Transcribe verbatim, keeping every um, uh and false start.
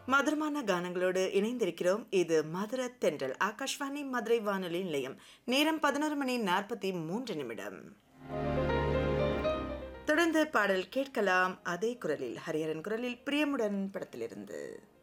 மதுரமான கானங்களோடு இணைந்திருக்கிறோம். இது மதுர தென்றல், ஆகாஷ்வாணி மதுரை வானொலி நிலையம். நேரம் பதினோரு மணி நாற்பத்தி மூன்று நிமிடம். தொடர்ந்து பாடல் கேட்கலாம். அதே குரலில், ஹரிஹரன் குரலில், பிரியமுடன் படத்திலிருந்து.